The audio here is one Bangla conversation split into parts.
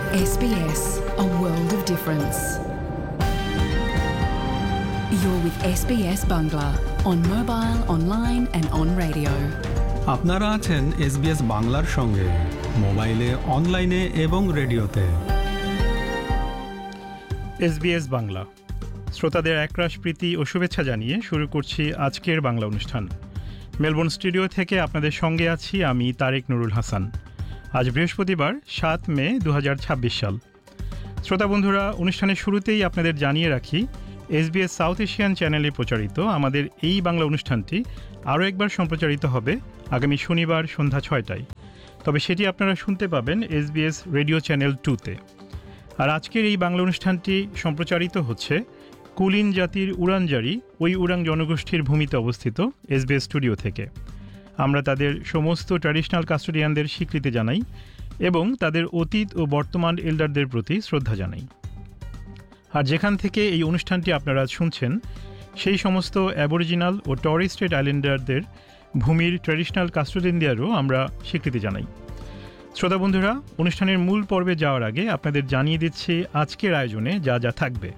SBS, a world of difference. You're with SBS Bangla on mobile, online and on radio. আপনারা আছেন SBS বাংলার সঙ্গে মোবাইলে, অনলাইনে এবং রেডিওতে। SBS বাংলা শ্রোতাদের একরাশ প্রীতি ও শুভেচ্ছা জানিয়ে শুরু করছি আজকের বাংলা অনুষ্ঠান। মেলবোর্ন স্টুডিও থেকে আপনাদের সঙ্গে আছি আমি তারেক নুরুল হাসান। আজ বৃহস্পতিবার 7 মে 2026 সাল। শ্রোতা বন্ধুরা, অনুষ্ঠানের শুরুতেই আপনাদের জানিয়ে রাখি SBS সাউথ এশিয়ান চ্যানেলে প্রচারিত আমাদের এই বাংলা অনুষ্ঠানটি আরও একবার সম্প্রচারিত হবে আগামী শনিবার সন্ধ্যা 6টায়। তবে সেটি আপনারা শুনতে পাবেন SBS রেডিও চ্যানেল 2-তে। আর আজকের এই বাংলা অনুষ্ঠানটি সম্প্রচারিত হচ্ছে কুলিন জাতির উড়ানজারি ওই উরাং জনগোষ্ঠীর ভূমিতে অবস্থিত SBS স্টুডিও থেকে। আমরা তাদের সমস্ত ট্র্যাডিশনাল কাস্টোডিয়ানদের স্বীকৃতি জানাই এবং তাদের অতীত ও বর্তমান এল্ডারদের প্রতি শ্রদ্ধা জানাই। আর যেখান থেকে এই অনুষ্ঠানটি আপনারা শুনছেন সেই সমস্ত অ্যাবরিজিনাল ও টরেস স্ট্রেট আইল্যান্ডারদের ভূমির ট্র্যাডিশনাল কাস্টোডিয়ানদেরও আমরা স্বীকৃতি জানাই। শ্রোতা বন্ধুরা, অনুষ্ঠানের মূল পর্বে যাওয়ার আগে আপনাদের জানিয়ে দিচ্ছি আজকের আয়োজনে যা যা থাকবে।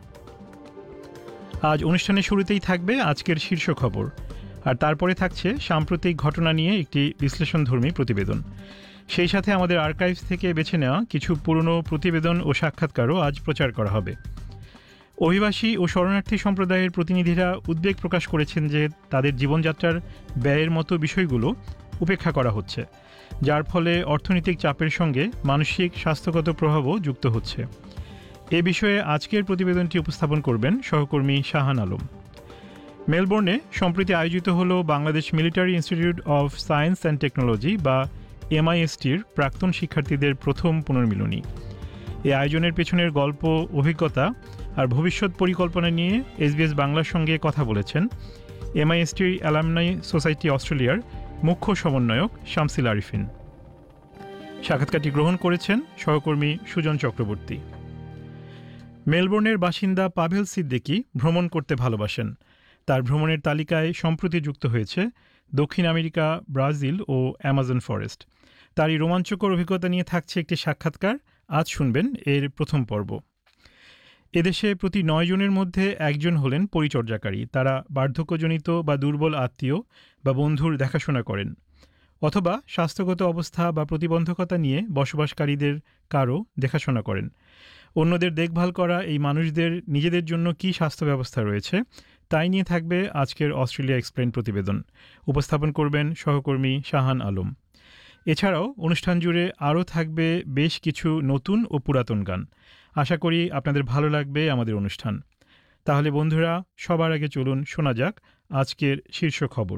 আজ অনুষ্ঠানের শুরুতেই থাকবে আজকের শীর্ষ খবর, আর তারপরে থাকছে সাম্প্রতিক ঘটনা নিয়ে একটি বিশ্লেষণধর্মী প্রতিবেদন। সেই সাথে আমাদের আর্কাইভস থেকে বেছে নেওয়া কিছু পুরনো প্রতিবেদন ও সাক্ষাৎকারও আজ প্রচার করা হবে। অভিবাসী ও শরণার্থী সম্প্রদায়ের প্রতিনিধিরা উদ্বেগ প্রকাশ করেছেন যে তাদের জীবনযাত্রার ব্যয়ের মতো বিষয়গুলো উপেক্ষা করা হচ্ছে, যার ফলে অর্থনৈতিক চাপের সঙ্গে মানসিক স্বাস্থ্যগত প্রভাবও যুক্ত হচ্ছে। এ বিষয়ে আজকের প্রতিবেদনটি উপস্থাপন করবেন সহকর্মী শাহান আলম। মেলবোর্নে সম্প্রতি আয়োজিত হল Bangladesh military institute of science and technology বা MISTর প্রাক্তন শিক্ষার্থীদের প্রথম পুনর্মিলনী। এই আয়োজনের পেছনের গল্প, অভিজ্ঞতা আর ভবিষ্যৎ পরিকল্পনা নিয়ে SBS বাংলার সঙ্গে কথা বলেছেন MISTর অ্যালামনাই সোসাইটি অস্ট্রেলিয়ার মুখ্য সমন্বয়ক শামসিল আরিফিন। সাক্ষাৎকারটি গ্রহণ করেছেন সহকর্মী সুজন চক্রবর্তী। মেলবোর্নের বাসিন্দা পাভেল সিদ্দিকী ভ্রমণ করতে ভালোবাসেন। তার ভ্রমণের তালিকায় সম্প্রতি যুক্ত হয়েছে দক্ষিণ আমেরিকা, ব্রাজিল ও অ্যামাজন ফরেস্ট। তার এই রোমাঞ্চকর অভিজ্ঞতা নিয়ে থাকছে একটি সাক্ষাৎকার। আজ শুনবেন এর প্রথম পর্ব। এদেশে প্রতি 9 জনের মধ্যে একজন হলেন পরিচর্যাকারী। তারা বার্ধক্যজনিত বা দুর্বল আত্মীয় বা বন্ধুর দেখাশোনা করেন, অথবা স্বাস্থ্যগত অবস্থা বা প্রতিবন্ধকতা নিয়ে বসবাসকারীদের কারও দেখাশোনা করেন। অন্যদের দেখভাল করা এই মানুষদের নিজেদের জন্য কী স্বাস্থ্য ব্যবস্থা রয়েছে তাই নিয়ে থাকবে আজকের অস্ট্রেলিয়া এক্সপ্লেন প্রতিবেদন। উপস্থাপন করবেন সহকর্মী শাহান আলম। এছাড়াও অনুষ্ঠান জুড়ে আরও থাকবে বেশ কিছু নতুন ও পুরাতন গান। আশা করি আপনাদের ভালো লাগবে আমাদের অনুষ্ঠান। তাহলে বন্ধুরা, সবার আগে চলুন শোনা যাক আজকের শীর্ষ খবর।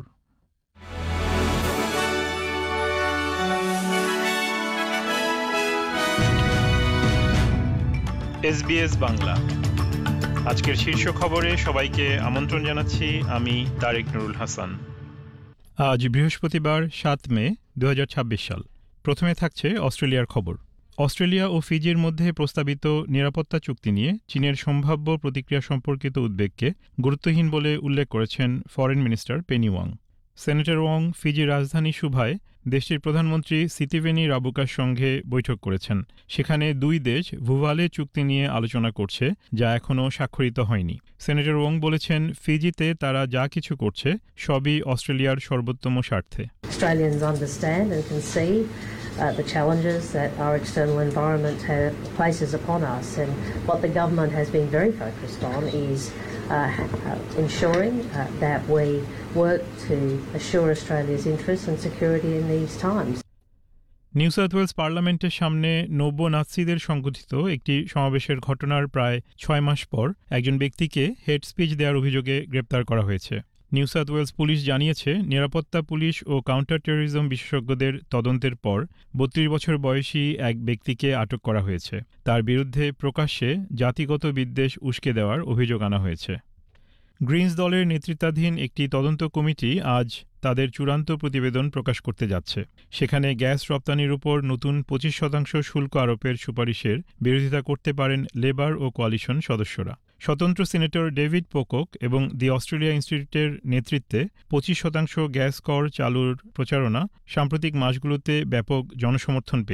SBS বাংলা আজকের শীর্ষ খবরে সবাইকে আমন্ত্রণ জানাচ্ছি আমি তারেক নুরুল হাসান। আজ বৃহস্পতিবার 7 মে 2026 সাল। প্রথমে থাকছে অস্ট্রেলিয়ার খবর। অস্ট্রেলিয়া ও ফিজির মধ্যে প্রস্তাবিত নিরাপত্তা চুক্তি নিয়ে চীনের সম্ভাব্য প্রতিক্রিয়া সম্পর্কিত উদ্বেগকে গুরুত্বহীন বলে উল্লেখ করেছেন foreign minister Penney Wang. Senator Wang ফিজির রাজধানী সুভায় দেশটির প্রধানমন্ত্রী সিতিভেনি রাবুকার সঙ্গে বৈঠক করেছেন। সেখানে দুই দেশ ভুভালে চুক্তি নিয়ে আলোচনা করছে, যা এখনও স্বাক্ষরিত হয়নি। সেনেটর ওয়াং বলেছেন, ফিজিতে তারা যা কিছু করছে সবই অস্ট্রেলিয়ার সর্বোত্তম স্বার্থে। Australians understand and can see the challenges that our external environment places upon us, and what the government has been very focused on is ensuring that we work to assure Australia's interests and security in these times. New south Wales পার্লামেন্টের সামনে নব্য নাৎসিদের সংগঠিত একটি সমাবেশের ঘটনার প্রায় 6 মাস পর একজন ব্যক্তিকে হেড স্পিচ দেওয়ার অভিযোগে গ্রেপ্তার করা হয়েছে। নিউ সাউথ ওয়েলস পুলিশ জানিয়েছে, নিরাপত্তা পুলিশ ও কাউন্টার টেরোরিজম বিশেষজ্ঞদের তদন্তের পর 32 বছর বয়সী এক ব্যক্তিকে আটক করা হয়েছে। তার বিরুদ্ধে প্রকাশ্যে জাতিগত বিদ্বেষ উস্কে দেওয়ার অভিযোগ আনা হয়েছে। গ্রিনস দলের নেতৃত্বাধীন একটি তদন্ত কমিটি আজ তাদের চূড়ান্ত প্রতিবেদন প্রকাশ করতে যাচ্ছে। সেখানে গ্যাস রপ্তানির উপর নতুন 25% শুল্ক আরোপের সুপারিশের বিরোধিতা করতে পারেন লেবার ও কোয়ালিশন সদস্যরা। স্বতন্ত্র সিনেটর ডেভিড পোকক এবং দি অস্ট্রেলিয়া ইনস্টিটিউটের নেতৃত্বে 25% গ্যাস কর চালুর প্রচারণা সাম্প্রতিক মাসগুলোতে ব্যাপক জনসমর্থন পেয়েছে।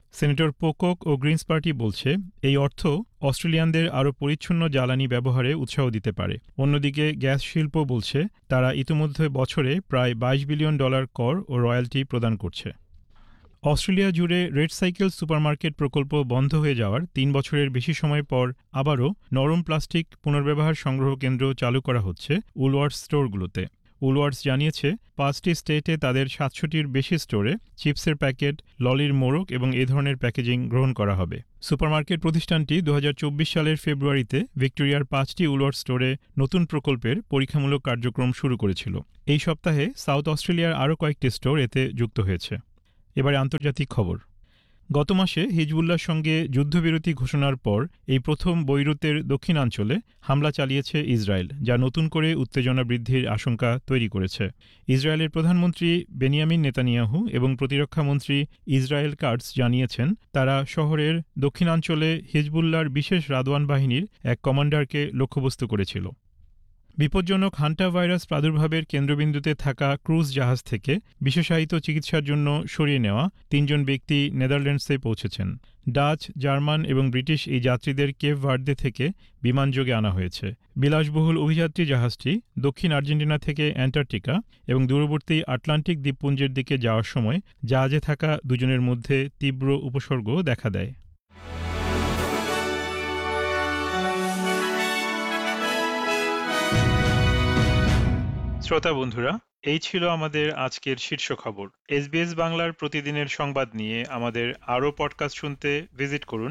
সেনেটর পোকক ও গ্রিনস পার্টি বলছে এই অর্থ অস্ট্রেলিয়ানদের আরও পরিচ্ছন্ন জ্বালানি ব্যবহারে উৎসাহ দিতে পারে। অন্যদিকে গ্যাস শিল্প বলছে তারা ইতিমধ্যে বছরে প্রায় $22 বিলিয়ন কর ও রয়্যালটি প্রদান করছে। অস্ট্রেলিয়া জুড়ে রেড সাইকেল সুপারমার্কেট প্রকল্প বন্ধ হয়ে যাওয়ার 3 বছরের বেশি সময় পর আবারও নরম প্লাস্টিক পুনর্ব্যবহার সংগ্রহ কেন্দ্র চালু করা হচ্ছে উলওয়ার্থস স্টোরগুলোতে। উলওয়ার্থস জানিয়েছে 5টি স্টেটে তাদের 700টির বেশি স্টোরে চিপসের প্যাকেট, ললির মোড়ক এবং এই ধরনের প্যাকেজিং গ্রহণ করা হবে। সুপারমার্কেট প্রতিষ্ঠানটি 2024 সালের ফেব্রুয়ারিতে ভিক্টোরিয়ার 5টি উলওয়ার্থস স্টোরে নতুন প্রকল্পের পরীক্ষামূলক কার্যক্রম শুরু করেছিল। এই সপ্তাহে সাউথ অস্ট্রেলিয়ার আরও কয়েকটি স্টোর এতে যুক্ত হয়েছে। এবারে আন্তর্জাতিক খবর। গত মাসে হিজবুল্লাহর সঙ্গে যুদ্ধবিরতি ঘোষণার পর এই প্রথম বৈরুতের দক্ষিণাঞ্চলে হামলা চালিয়েছে ইসরায়েল, যা নতুন করে উত্তেজনা বৃদ্ধির আশঙ্কা তৈরি করেছে। ইসরায়েলের প্রধানমন্ত্রী বেনিয়ামিন নেতানিয়াহু এবং প্রতিরক্ষামন্ত্রী ইসরায়েল কাটস জানিয়েছেন তারা শহরের দক্ষিণাঞ্চলে হিজবুল্লাহর বিশেষ রাদওয়ান বাহিনীর এক কমান্ডারকে লক্ষ্যবস্তু করেছিল। বিপজ্জনক হান্টা ভাইরাস প্রাদুর্ভাবের কেন্দ্রবিন্দুতে থাকা ক্রুজ জাহাজ থেকে বিশেষায়িত চিকিৎসার জন্য সরিয়ে নেওয়া 3 জন ব্যক্তি নেদারল্যান্ডসে পৌঁছেছেন। ডাচ, জার্মান এবং ব্রিটিশ এই যাত্রীদের কেপ ভার্দে থেকে বিমানযোগে আনা হয়েছে। বিলাসবহুল অভিযাত্রী জাহাজটি দক্ষিণ আর্জেন্টিনা থেকে অ্যান্টার্কটিকা এবং দূরবর্তী আটলান্টিক দ্বীপপুঞ্জের দিকে যাওয়ার সময় জাহাজে থাকা দুজনের মধ্যে তীব্র উপসর্গ দেখা দেয়। শ্রোতা বন্ধুরা, এই ছিল আমাদের আজকের শীর্ষ খবর। SBS বাংলার প্রতিদিনের সংবাদ নিয়ে আমাদের আরও পডকাস্ট শুনতে ভিজিট করুন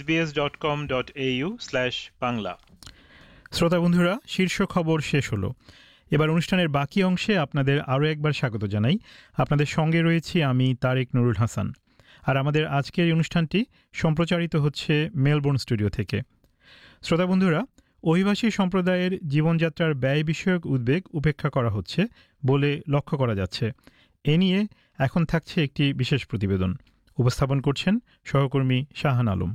sbs.com.au/bangla। শ্রোতা বন্ধুরা, শীর্ষ খবর শেষ হলো। এবার অনুষ্ঠানের বাকি অংশে আপনাদের আরও একবার স্বাগত জানাই। আপনাদের সঙ্গে রয়েছি আমি তারেক নুরুল হাসান। আর আমাদের আজকের এই অনুষ্ঠানটি সম্প্রচারিত হচ্ছে মেলবোর্ন স্টুডিও থেকে। শ্রোতা বন্ধুরা, অভিবাসী সম্প্রদায়ের জীবনযাত্রার ব্যয় বিষয়ক উদ্বেগ উপেক্ষা করা হচ্ছে বলে লক্ষ্য করা যাচ্ছে। এ নিয়ে এখন থাকছে একটি বিশেষ প্রতিবেদন। উপস্থাপন করছেন সহকর্মী শাহান আলম।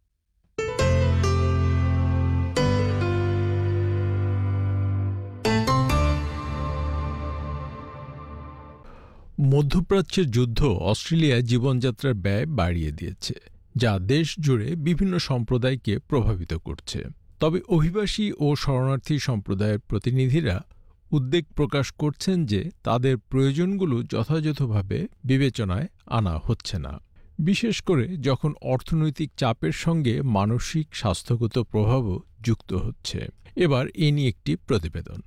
মধ্যপ্রাচ্যের যুদ্ধ অস্ট্রেলিয়ায় জীবনযাত্রার ব্যয় বাড়িয়ে দিয়েছে, যা দেশ জুড়ে বিভিন্ন সম্প্রদায়কে প্রভাবিত করছে। তবে অভিবাসী ও শরণার্থী সম্প্রদায়ের প্রতিনিধিরা উদ্বেগ প্রকাশ করছেন যে তাদের প্রয়োজনগুলো যথাযথভাবে বিবেচনায় আনা হচ্ছে না, বিশেষ করে যখন অর্থনৈতিক চাপের সঙ্গে মানসিক স্বাস্থ্যগত প্রভাবও যুক্ত হচ্ছে। এবার এ নিয়ে একটি প্রতিবেদন।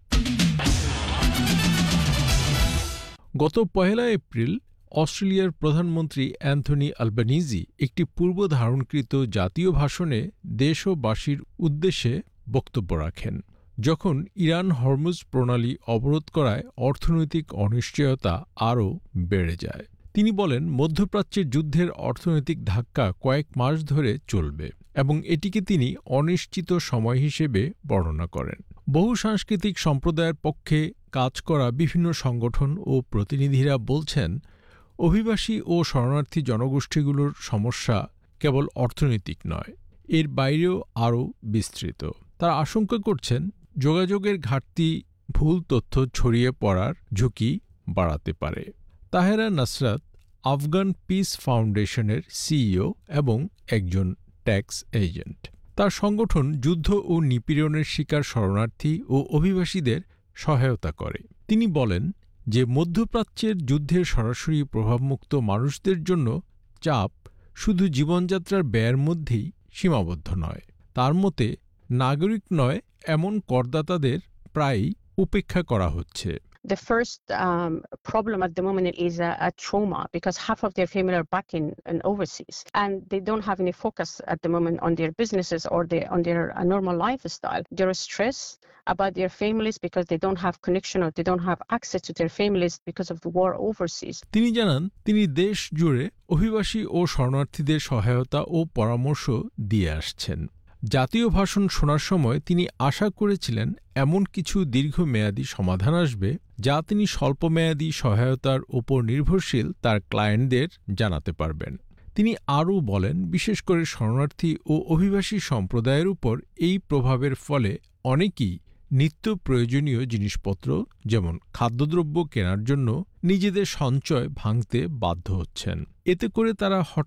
গত 1 এপ্রিল অস্ট্রেলিয়ার প্রধানমন্ত্রী অ্যান্থনি আলবানিজি একটি পূর্ব ধারণকৃত জাতীয় ভাষণে দেশবাসীর উদ্দেশ্যে বক্তব্য রাখেন, যখন ইরান হরমুজ প্রণালী অবরোধ করায় অর্থনৈতিক অনিশ্চয়তা আরও বেড়ে যায়। তিনি বলেন, মধ্যপ্রাচ্যের যুদ্ধের অর্থনৈতিক ধাক্কা কয়েক মাস ধরে চলবে এবং এটিকে তিনি অনিশ্চিত সময় হিসেবে বর্ণনা করেন। বহু সাংস্কৃতিক সম্প্রদায়ের পক্ষে কাজ করা বিভিন্ন সংগঠন ও প্রতিনিধিরা বলছেন, অভিবাসী ও শরণার্থী জনগোষ্ঠীগুলোর সমস্যা কেবল অর্থনৈতিক নয়, এর বাইরেও আরও বিস্তৃত। তারা আশঙ্কা করছেন যোগাযোগের ঘাটতি ভুল তথ্য ছড়িয়ে পড়ার ঝুঁকি বাড়াতে পারে। তাহেরা নাসরাত আফগান পিস ফাউন্ডেশনের সিইও এবং একজন ট্যাক্স এজেন্ট। তার সংগঠন যুদ্ধ ও নিপীড়নের শিকার শরণার্থী ও অভিবাসীদের সহায়তা করে। তিনি বলেন যে মধ্যপ্রাচ্যের যুদ্ধের সরাসরি প্রভাবমুক্ত মানুষদের জন্য চাপ শুধু জীবনযাত্রার ব্যয়ের মধ্যেই সীমাবদ্ধ নয়। তার মতে, নাগরিক নয় এমন করদাতাদের প্রায়ই উপেক্ষা করা হচ্ছে। The first problem at the moment is a trauma, because half of their family are back in overseas, and they don't have any focus at the moment on their businesses or on their normal lifestyle. They're stressed about their families because they don't have connection or they don't have access to their families because of the war overseas. তিনি জানান, তিনি দেশ জুড়ে অভিবাসী ও শরণার্থীদের সহায়তা ও পরামর্শ দিয়ে আসছেন। জাতীয় ভাষণ শোনার সময় তিনি আশা করেছিলেন এমন কিছু দীর্ঘমেয়াদী সমাধান আসবে যা তিনি স্বল্পমেয়াদী সহায়তার ওপর নির্ভরশীল তার ক্লায়েন্টদের জানাতে পারবেন। তিনি আরও বলেন, বিশেষ করে শরণার্থী ও অভিবাসী সম্প্রদায়ের উপর এই প্রভাবের ফলে অনেকেই নিত্য প্রয়োজনীয় জিনিসপত্র যেমন খাদ্যদ্রব্য কেনার জন্য নিজেদের সঞ্চয় ভাঙতে বাধ্য হচ্ছেন। এতে করে তারা হঠাৎ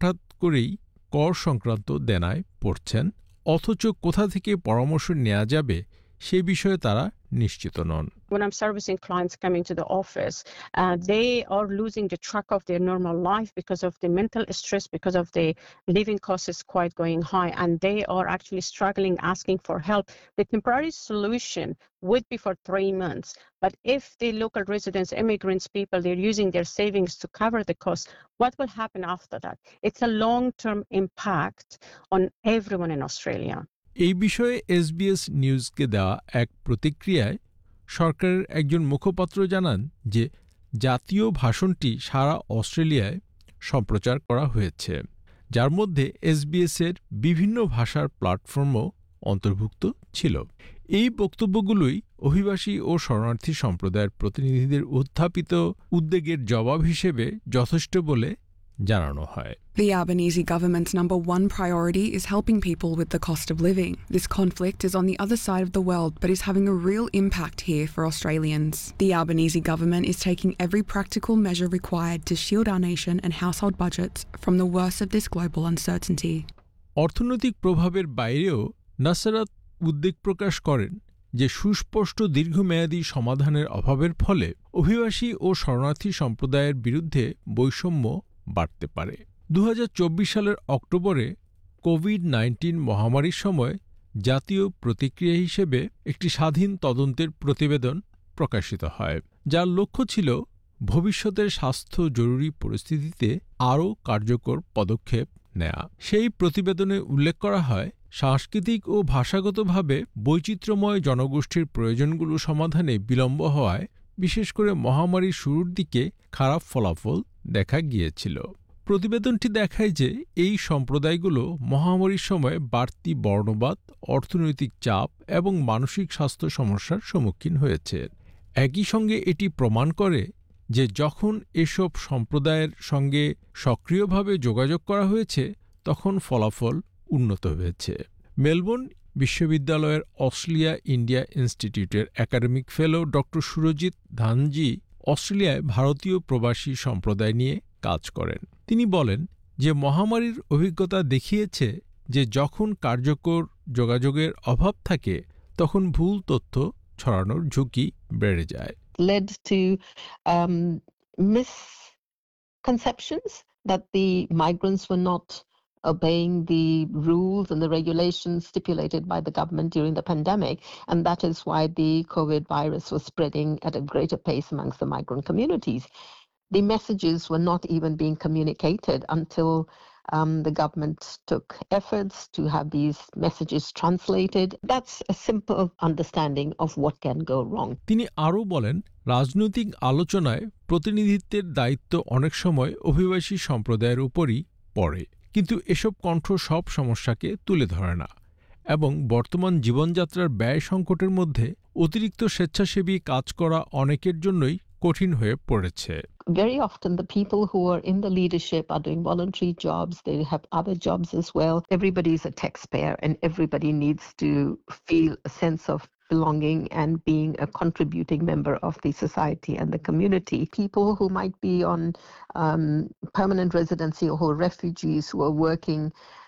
করেই কর সংক্রান্ত দেনায় পড়ছেন, অথচ কোথা থেকে পরামর্শ নেওয়া যাবে সে বিষয়ে তারা নিশ্চিত নন। When I'm servicing clients coming to the office, they are losing the track of their normal life because of the mental stress, because of the living costs is quite going high, and they are actually struggling, asking for help. The temporary solution would be for 3 months, but if the local residents, immigrants, people, they're using their savings to cover the cost, what will happen after that? It's a long-term impact on everyone in Australia. এই বিষয়ে SBS নিউজকে দেওয়া এক প্রতিক্রিয়ায় সরকারের একজন মুখপাত্র জানান যে জাতীয় ভাষণটি সারা অস্ট্রেলিয়ায় সম্প্রচার করা হয়েছে, যার মধ্যে SBS-এর বিভিন্ন ভাষার প্ল্যাটফর্মও অন্তর্ভুক্ত ছিল। এই বক্তব্যগুলোই অভিবাসী ও শরণার্থী সম্প্রদায়ের প্রতিনিধিদের উত্থাপিত উদ্বেগের জবাব হিসেবে যথেষ্ট বলে জানানো হয়। The Albanese government's number one priority is helping people with the cost of living. This conflict is on the other side of the world but is having a real impact here for Australians. The Albanese government is taking every practical measure required to shield our nation and household budgets from the worst of this global uncertainty. অর্থনৈতিক প্রভাবের বাইরেও নাসরাত উদ্বেগ প্রকাশ করেন যে সুস্পষ্ট দীর্ঘমেয়াদী সমাধানের অভাবের ফলে অভিবাসী ও শরণার্থী সম্প্রদায়ের বিরুদ্ধে বৈষম্য বাড়তে পারে। 2024 সালের অক্টোবরে কোভিড-19 মহামারীর সময় জাতীয় প্রতিক্রিয়া হিসেবে একটি স্বাধীন তদন্তের প্রতিবেদন প্রকাশিত হয়, যার লক্ষ্য ছিল ভবিষ্যতের স্বাস্থ্য জরুরি পরিস্থিতিতে আরও কার্যকর পদক্ষেপ নেয়া। সেই প্রতিবেদনে উল্লেখ করা হয়, সাংস্কৃতিক ও ভাষাগতভাবে বৈচিত্র্যময় জনগোষ্ঠীর প্রয়োজনগুলো সমাধানে বিলম্ব হওয়ায় বিশেষ করে মহামারীর শুরুর দিকে খারাপ ফলাফল দেখা গিয়েছিল। প্রতিবেদনটি দেখায় যে এই সম্প্রদায়গুলো মহামারীর সময় বাড়তি বর্ণবাদ, অর্থনৈতিক চাপ এবং মানসিক স্বাস্থ্য সমস্যার সম্মুখীন হয়েছে। একই সঙ্গে এটি প্রমাণ করে যে যখন এসব সম্প্রদায়ের সঙ্গে সক্রিয়ভাবে যোগাযোগ করা হয়েছে তখন ফলাফল উন্নত হয়েছে। মেলবোর্ন বিশ্ববিদ্যালয়ের অস্ট্রেলিয়া ইন্ডিয়া ইনস্টিটিউটের একাডেমিক ফেলো ড. সুরজিৎ ধানজি অস্ট্রেলিয়ায় ভারতীয় প্রবাসী সম্প্রদায় নিয়ে কাজ করেন। তিনি বলেন যে মহামারীর অভিজ্ঞতা দেখিয়েছে যে যখন কার্যকর যোগাযোগের অভাব থাকে তখন ভুল তথ্য ছড়ানোর ঝুঁকি বেড়ে যায়। Led to misconceptions that the migrants were not obeying the rules and the regulations stipulated by the government during the pandemic, and that is why the COVID virus was spreading at a greater pace amongst the migrant communities. The messages were not even being communicated until the government took efforts to have these messages translated. That's a simple understanding of what can go wrong. তিনি আরও বলেন, রাজনৈতিক আলোচনায় প্রতিনিধিত্বের দায়িত্ব অনেক সময় অভিবাসী সম্প্রদায়ের উপরই পড়ে, কিন্তু এসব কণ্ঠ সব সমস্যাকে তুলে ধরে না এবং বর্তমান জীবনযাত্রার ব্যয় সংকটের মধ্যে অতিরিক্ত স্বেচ্ছাসেবী কাজ করা অনেকের জন্যই কঠিন হয়ে পড়েছে। Very often the people who are in the leadership are doing voluntary jobs. They have other jobs as well. Everybody is a taxpayer and everybody needs to feel a sense of belonging and being a contributing member of the society and the community. People who might be on permanent residency or who are refugees who are working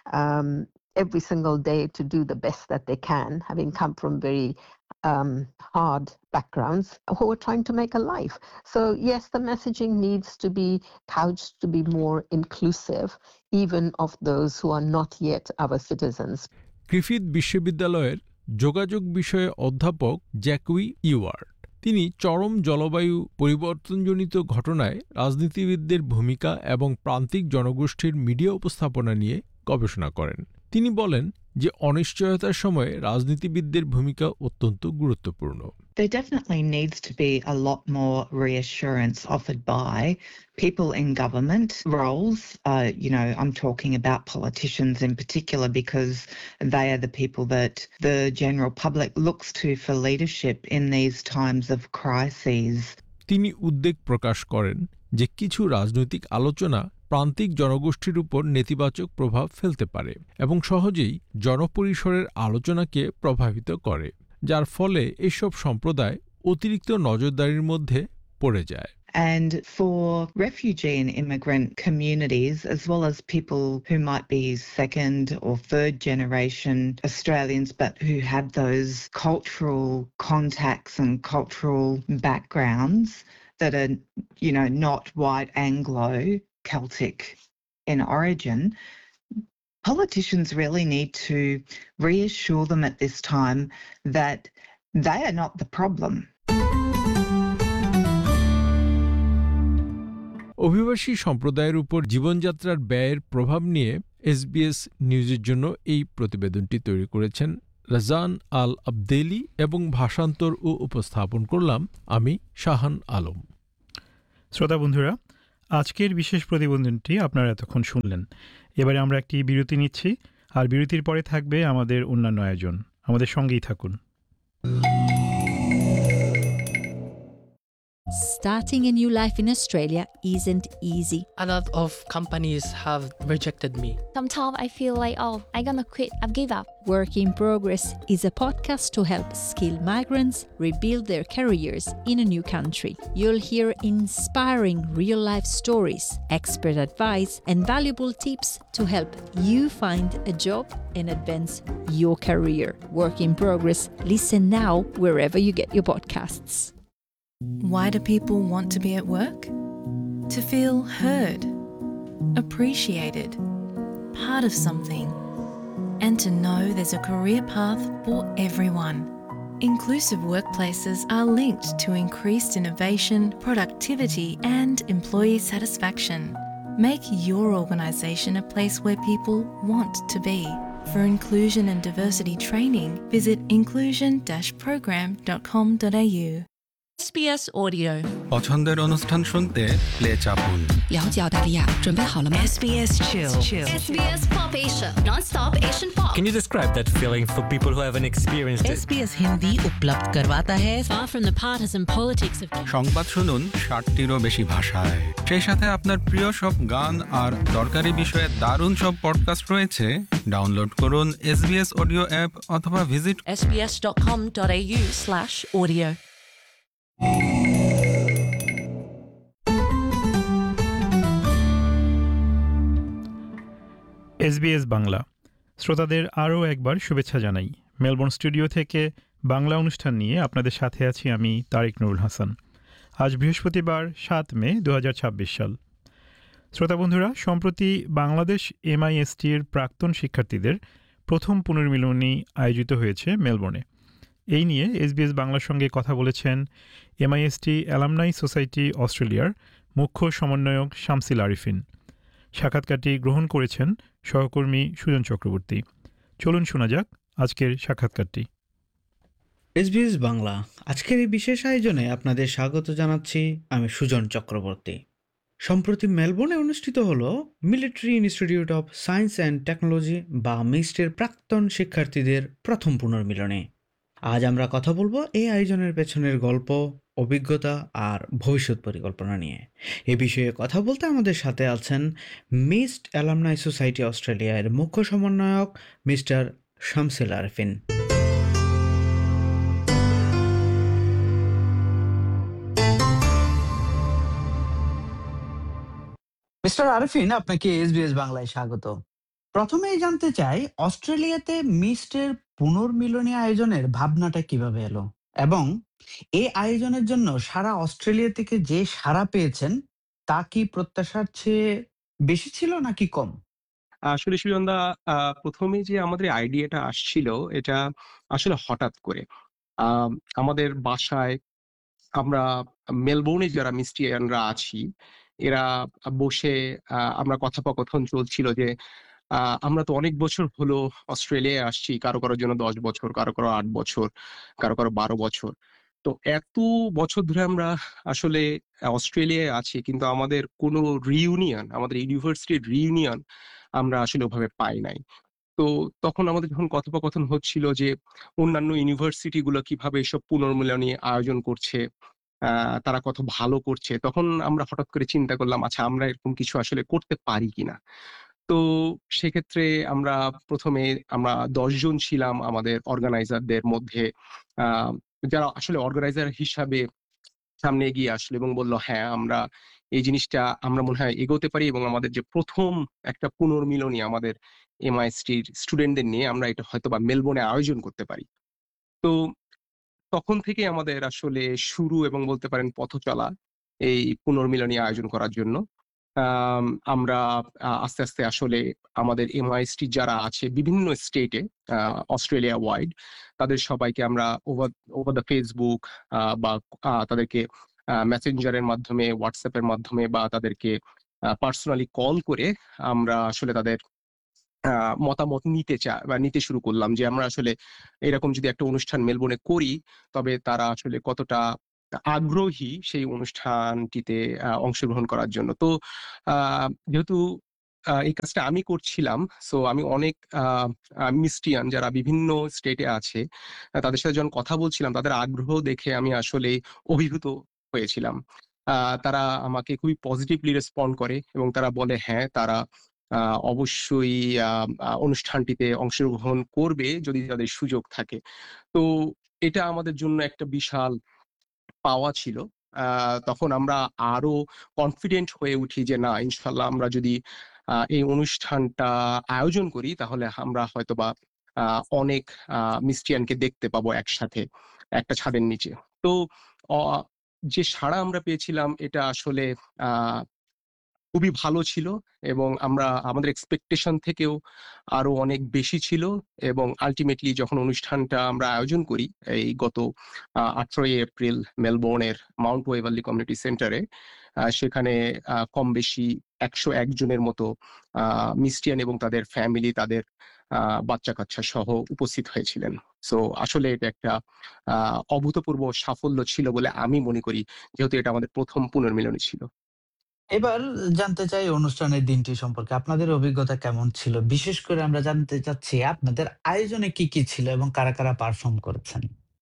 every single day to do the best that they can, having come from very hard backgrounds, who are trying to make a life. So yes, the messaging needs to be couched to be more inclusive, even of those who are not yet our citizens. Griffith বিশ্ববিদ্যালয়ের যোগাযোগ বিষয়ে অধ্যাপক জ্যাকুই ইওয়ার্ড তিনি চরম জলবায়ু পরিবর্তনজনিত ঘটনায় রাজনীতিবিদদের ভূমিকা এবং প্রান্তিক জনগোষ্ঠীর মিডিয়া উপস্থাপনা নিয়ে গবেষণা করেন। তিনি বলেন যে অনিশ্চয়তার সময়ে রাজনীতিবিদদের ভূমিকা অত্যন্ত গুরুত্বপূর্ণ। There definitely needs to be a lot more reassurance offered by people in government roles. I'm talking about politicians in particular because they are the people that the general public looks to for leadership in these times of crises. তিনি উদ্বেগ প্রকাশ করেন যে কিছু রাজনৈতিক আলোচনা প্রান্তিক জনগোষ্ঠীর উপর নেতিবাচক প্রভাব ফেলতে পারে এবং সহজেই জনপরিসরের আলোচনাকে প্রভাবিত করে, যার ফলে এসব সম্প্রদায় অতিরিক্ত নজরদারির মধ্যে পড়ে যায়। And for refugee and immigrant communities, as well as people who might be second or third generation Australians, but who have those cultural contacts and cultural backgrounds that are, not white Anglo Celtic in origin, politicians really need to reassure them at this time that they are not the problem. অভিবাসী সম্প্রদায়ের উপর জীবনযাত্রার ব্যয়ের প্রভাব নিয়ে SBS নিউজের জন্য এই প্রতিবেদনটি তৈরি করেছেন রাজান আল আবদেলি এবং ভাষান্তর ও উপস্থাপন করলাম আমি শাহান আলম। শ্রোতা বন্ধুরা, আজকের বিশেষ প্রতিবেদনটি আপনারা এতক্ষণ শুনলেন। এবারে আমরা একটি বিরতি নিচ্ছি, আর বিরতির পরে থাকবে আমাদের অন্যান্য আয়োজন। আমাদের সঙ্গেই থাকুন। Starting a new life in Australia isn't easy. A lot of companies have rejected me. Sometimes I feel like, I'm gonna quit, I've give up. Work in Progress is a podcast to help skilled migrants rebuild their careers in a new country. You'll hear inspiring real-life stories, expert advice, and valuable tips to help you find a job and advance your career. Work in Progress. Listen now wherever you get your podcasts. Why do people want to be at work? To feel heard, appreciated, part of something, and to know there's a career path for everyone. Inclusive workplaces are linked to increased innovation, productivity, and employee satisfaction. Make your organisation a place where people want to be. For inclusion and diversity training, visit inclusion-program.com.au. SBS Audio. পছন্দের অনুষ্ঠান শুনতে play চাপুন। 了解澳大利亚，准备好了吗 SBS Chill. SBS Pop Asia, non-stop Asian pop. Can you describe that feeling for people who haven't experienced it? SBS Hindi उपलब्ध करवाता है Far from the partisan politics of সংবাদ শুনুন 60টিরও বেশি ভাষায়। সেই সাথে আপনার প্রিয় সব গান আর দরকারি বিষয়ে দারুণ সব পডকাস্ট রয়েছে। ডাউনলোড করুন SBS অডিও অ্যাপ অথবা ভিজিট sbs.com.au/audio. SBS বাংলা শ্রোতাদের আরও একবার শুভেচ্ছা জানাই। মেলবোর্ন স্টুডিও থেকে বাংলা অনুষ্ঠান নিয়ে আপনাদের সাথে আছি আমি তারেক নুরুল হাসান। আজ বৃহস্পতিবার 7 মে 2026 সাল। শ্রোতা বন্ধুরা, সম্প্রতি বাংলাদেশ MISTর প্রাক্তন শিক্ষার্থীদের প্রথম পুনর্মিলনী আয়োজিত হয়েছে মেলবোর্নে। এই নিয়ে SBS বাংলার সঙ্গে কথা বলেছেন MIST অ্যালামনাই সোসাইটি অস্ট্রেলিয়ার মুখ্য সমন্বয়ক শামসিল আরিফিন। সাক্ষাৎকারটি গ্রহণ করেছেন সহকর্মী সুজন চক্রবর্তী। চলুন শোনা যাক আজকের সাক্ষাৎকারটি। SBS বাংলা আজকের এই বিশেষ আয়োজনে আপনাদের স্বাগত জানাচ্ছি আমি সুজন চক্রবর্তী। সম্প্রতি মেলবোর্নে অনুষ্ঠিত হল military institute of science and technology বা মিস্টের প্রাক্তন শিক্ষার্থীদের প্রথম পুনর্মিলনে। আজ আমরা কথা বলবো এই আয়োজনের পেছনের গল্প, অভিজ্ঞতা আর ভবিষ্যৎ পরিকল্পনা নিয়ে। এ বিষয়ে কথা বলতে আমাদের সাথে আছেন মিস্ট অ্যালামনাই সোসাইটি অস্ট্রেলিয়ার মুখ্য সমন্বয়ক মিস্টার শামসিল আরিফিন। মিস্টার আরিফিন, আপনাকে SBS বাংলায় স্বাগত। প্রথমেই জানতে চাই, অস্ট্রেলিয়াতে মিস্টের পুনর্মিলনী আয়োজনের ভাবনাটা কিভাবে এলো, এবং এই আয়োজনের জন্য সারা অস্ট্রেলিয়া থেকে যে সাড়া পেয়েছেন তা কি প্রত্যাশার চেয়ে বেশি ছিল নাকি কম? আসলে সুজনদা, প্রথমে যে আমাদের আইডিয়াটা আসছিল এটা আসলে হঠাৎ করে আমাদের বাসায় আমরা মেলবোর্নে যারা মিস্টিয়ানরা আছি এরা বসে আমরা কথোপকথন চলছিল যে আমরা তো অনেক বছর হলো অস্ট্রেলিয়ায় আসছি, কারো কারোর জন্য 10 বছর, কারো কারো 8 বছর, কারো কারো 12 বছর। তো এত বছর ধরে আমরা আসলে অস্ট্রেলিয়ায় আছি, কিন্তু আমাদের কোনো রিইউনিয়ন, আমাদের ইউনিভার্সিটির রিইউনিয়ন আমরা আসলে ওভাবে পাই নাই। তো তখন আমাদের যখন কথোপকথন হচ্ছিল যে অন্যান্য ইউনিভার্সিটি গুলো কিভাবে এসব পুনর্মিলনী আয়োজন করছে, তারা কত ভালো করছে, তখন আমরা হঠাৎ করে চিন্তা করলাম, আচ্ছা আমরা এরকম কিছু আসলে করতে পারি কিনা। তো সেক্ষেত্রে আমরা প্রথমে 10 জন ছিলাম আমাদের অর্গানাইজারদের মধ্যে, যারা আসলে অর্গানাইজার হিসাবে সামনে এগিয়ে আসলো এবং বলল, হ্যাঁ আমরা এই জিনিসটা আমরা মনে হয় এগোতে পারি এবং আমাদের যে প্রথম একটা পুনর্মিলনী আমাদের এমআইএসটির স্টুডেন্টদের নিয়ে আমরা এটা হয়তো বা মেলবোর্নে আয়োজন করতে পারি। তো তখন থেকে আমাদের আসলে শুরু এবং বলতে পারেন পথ চলা এই পুনর্মিলনী আয়োজন করার জন্য। আমরা আস্তে আস্তে আসলে আমাদের এমআইএসটি যারা আছে বিভিন্ন স্টেটে অস্ট্রেলিয়া ওয়াইড, তাদের সবাইকে আমরা ওভার দ্য ফেসবুক বা তাদেরকে মেসেঞ্জারের মাধ্যমে, হোয়াটসঅ্যাপের মাধ্যমে বা তাদেরকে পার্সোনালি কল করে আমরা আসলে তাদের মতামত নিতে শুরু করলাম যে আমরা আসলে এরকম যদি একটা অনুষ্ঠান মেলবোর্নে করি তবে তারা আসলে কতটা আগ্রহী সেই অনুষ্ঠানটিতে অংশগ্রহণ করার জন্য। তো যেহেতু এই কাজটা আমি করছিলাম, সো আমি অনেক মিস্টিয়ান যারা বিভিন্ন স্টেটে আছে তাদের সাথে যখন কথা বলছিলাম তাদের আগ্রহ দেখে আমি আসলে অভিভূত হয়েছিলাম। তারা আমাকে খুবই পজিটিভলি রেসপন্ড করে এবং তারা বলে হ্যাঁ তারা অবশ্যই অনুষ্ঠানটিতে অংশগ্রহণ করবে যদি তাদের সুযোগ থাকে। তো এটা আমাদের জন্য একটা বিশাল পাওয়া ছিল। তখন আমরা আরো কনফিডেন্ট হয়ে উঠি যে না ইনশাল্লাহ আমরা যদি এই অনুষ্ঠানটা আয়োজন করি তাহলে আমরা হয়তোবা অনেক মিস্টিয়ানকে দেখতে পাবো একসাথে একটা ছাদের নিচে। তো যে সাড়া আমরা পেয়েছিলাম এটা আসলে খুবই ভালো ছিল এবং আমাদের এক্সপেকটেশন থেকেও আরো অনেক বেশি ছিল এবং আলটিমেটলি যখন অনুষ্ঠানটা আমরা আয়োজন করি এই গত 18 এপ্রিল মেলবোর্নের মাউন্ট ওয়েভারলি কমিউনিটি সেন্টারে, সেখানে কম বেশি 101 জনের মতো মিস্টিয়ান এবং তাদের ফ্যামিলি, তাদের বাচ্চা কাচ্চা সহ উপস্থিত হয়েছিলেন। সো আসলে এটা একটা অভূতপূর্ব সাফল্য ছিল বলে আমি মনে করি, যেহেতু এটা আমাদের প্রথম পুনর্মিলনী ছিল। এবার জানতে চাই অনুষ্ঠানের দিনটি সম্পর্কে আপনাদের অভিজ্ঞতা কেমন ছিল? বিশেষ করে আমরা জানতে চাচ্ছি আপনাদের আয়োজনে কি কি ছিল এবং কারা কারা পারফর্ম করেছেন?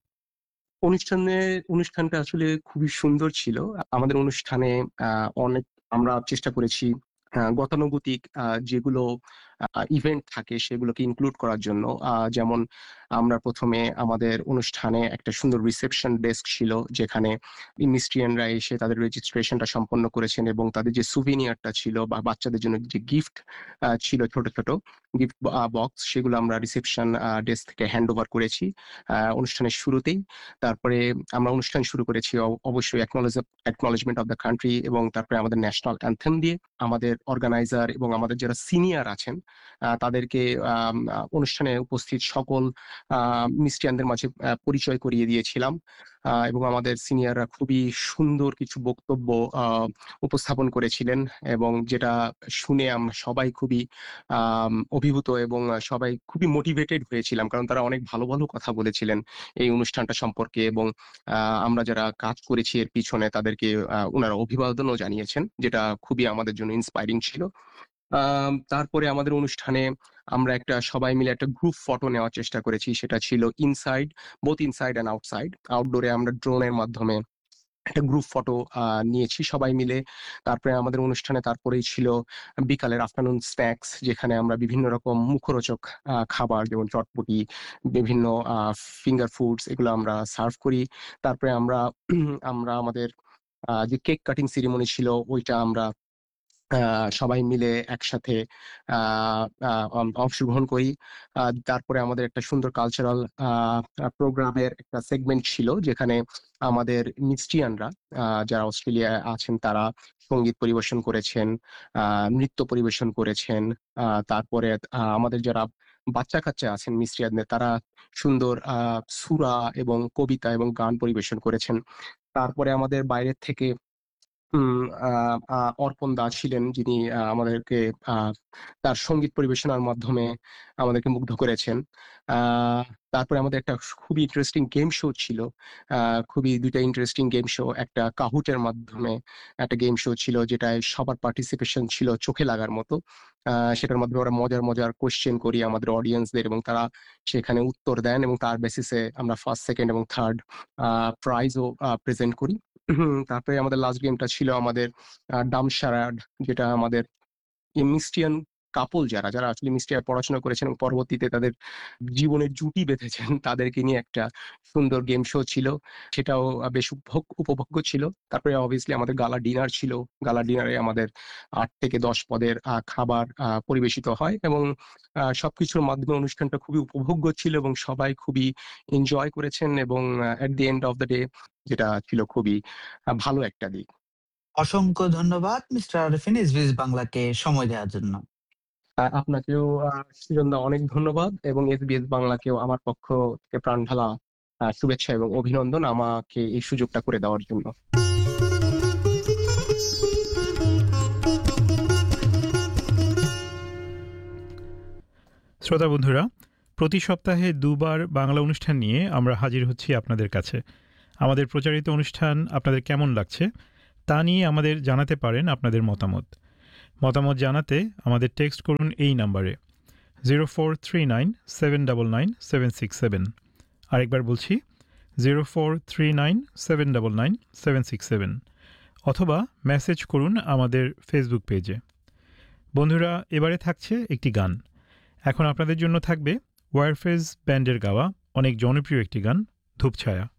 অনুষ্ঠানটা আসলে খুবই সুন্দর ছিল। আমাদের অনুষ্ঠানে অনেক আমরা চেষ্টা করেছি গতানুগতিক যেগুলো ইভেন্ট থাকে সেগুলোকে ইনক্লুড করার জন্য। যেমন আমরা প্রথমে আমাদের অনুষ্ঠানে একটা সুন্দর রিসেপশন ডেস্ক ছিল যেখানে মিস্ট্রিয়ানরা এসে তাদের রেজিস্ট্রেশনটা সম্পন্ন করেছেন এবং তাদের যে সুভিনিয়ারটা ছিল বা বাচ্চাদের জন্য যে গিফট ছিল, ছোট ছোট গিফট বক্স, সেগুলো আমরা রিসেপশন ডেস্ক থেকে হ্যান্ড ওভার করেছি অনুষ্ঠানের শুরুতেই। তারপরে আমরা অনুষ্ঠান শুরু করেছি অবশ্যই অ্যাকনলেজমেন্ট অফ দ্য কান্ট্রি এবং তারপরে আমাদের ন্যাশনাল অ্যান্থেম দিয়ে। আমাদের অর্গানাইজার এবং আমাদের যারা সিনিয়র আছেন তাদেরকে অনুষ্ঠানে উপস্থিত সকল মিস্টিয়ানদের মাঝে পরিচয় করিয়ে দিয়েছিলাম এবং আমাদের সিনিয়ররা খুবই সুন্দর কিছু বক্তব্য উপস্থাপন করেছিলেন এবং যেটা শুনে আমরা সবাই খুবই অভিভূত এবং সবাই খুবই মোটিভেটেড হয়েছিলাম, কারণ তারা অনেক ভালো ভালো কথা বলেছিলেন এই অনুষ্ঠানটা সম্পর্কে এবং আমরা যারা কাজ করেছি এর পিছনে তাদেরকে ওনারা অভিবাদনও জানিয়েছেন, যেটা খুবই আমাদের জন্য ইন্সপায়ারিং ছিল। তারপরে আমাদের অনুষ্ঠানে আমরা সবাই মিলে একটা গ্রুপ ফটো নেওয়ার চেষ্টা করেছি, সেটা ছিল বোথ ইনসাইড অ্যান্ড আউটসাইড। আউটডোরে আমরা ড্রোনের মাধ্যমে একটা গ্রুপ ফটো নিয়েছি সবাই মিলে। তারপরে আমাদের অনুষ্ঠানে তারপরেই ছিল বিকালের আফটারনুন স্ন্যাক্স, যেখানে আমরা বিভিন্ন রকম মুখরোচক খাবার যেমন চটপটি, বিভিন্ন ফিঙ্গার ফুডস এগুলো আমরা সার্ভ করি। তারপরে আমরা আমাদের যে কেক কাটিং সেরিমনি ছিল ওইটা আমরা সবাই মিলে একসাথে অংশগ্রহণ করি। তারপরে আমাদের একটা সুন্দর কালচারাল প্রোগ্রামের একটা সেগমেন্ট ছিল যেখানে আমাদের মিস্টিয়ানরা যারা অস্ট্রেলিয়ায় আছেন তারা সঙ্গীত পরিবেশন করেছেন, নৃত্য পরিবেশন করেছেন। তারপরে আমাদের যারা বাচ্চা কাচ্চা আছেন মিস্টিয়ানদের, তারা সুন্দর সূরা এবং কবিতা এবং গান পরিবেশন করেছেন। তারপরে আমাদের বাইরের থেকে অর্পণ দা ছিলেন, যিনি আমাদেরকে তার সঙ্গীত পরিবেশনার মাধ্যমে আমাদেরকে মুগ্ধ করেছেন। তারপরে আমাদের একটা খুবই ইন্টারেস্টিং গেম শো ছিল, দুইটা ইন্টারেস্টিং গেম শো। একটা কাহুটের মাধ্যমে একটা গেম শো ছিল যেটায় সবার পার্টিসিপেশন ছিল চোখে লাগার মতো। সেটার মাধ্যমে ওরা মজার কোয়েশ্চেন করি আমাদের অডিয়েন্সদের এবং তারা সেখানে উত্তর দেন এবং তার বেসিসে আমরা ফার্স্ট, সেকেন্ড এবং থার্ড প্রাইজও প্রেজেন্ট করি। তারপরে আমাদের লাস্ট গেমটা ছিল আমাদের ডাম শারাড, যেটা আমাদের মিস্টিয়ান কাপল যারা আসলে মিস্টিয়ায় পড়াশোনা করেছেন এবং পরবর্তীতে তাদের জীবনের জুটি বেঁধেছেন তাদেরকে নিয়ে একটা সুন্দর গেম শো ছিল, সেটাও বেশ উপভোগ্য ছিল। তারপরে অবভিয়াসলি আমাদের গালা ডিনার ছিল। গালা ডিনারে আমাদের 8 থেকে 10 পদের খাবার পরিবেশিত হয় এবং সবকিছুর মাধ্যমে অনুষ্ঠানটা খুবই উপভোগ্য ছিল এবং সবাই খুবই এনজয় করেছেন এবং এট the end of the day যেটা ছিল খুবই ভালো একটা দিক। অসংখ্য ধন্যবাদ মিস্টার আরফিন এসবিএস বাংলাকে সময় দেওয়ার জন্য। আপনাকেও সৃজনদা অনেক ধন্যবাদ এবং এসবিএস বাংলাকেও আমার পক্ষ থেকে প্রাণ ঢালা শুভেচ্ছা এবং অভিনন্দন আমাকে এই সুযোগটা করে দেওয়ার জন্য। শ্রোতা বন্ধুরা, প্রতি সপ্তাহে 2 বার বাংলা অনুষ্ঠান নিয়ে আমরা হাজির হচ্ছি আপনাদের কাছে। আমাদের প্রচারিত অনুষ্ঠান আপনাদের কেমন লাগছে তা নিয়ে আমাদের জানাতে পারেন আপনাদের মতামত। মতামত জানাতে আমাদের টেক্সট করুন এই নাম্বারে 0439799767। আরেকবার বলছি 0439799767, অথবা মেসেজ করুন আমাদের ফেসবুক পেজে। বন্ধুরা, এবারে থাকছে একটি গান। এখন আপনাদের জন্য থাকবে ওয়ারফেজ ব্যান্ডের গাওয়া অনেক জনপ্রিয় একটি গান, ধূপছায়া।